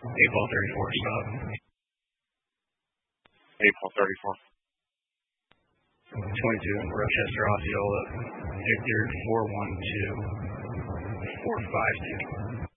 Ball 34, stop. Ball 34. 22, Rochester Osceola, Victor 412, 452.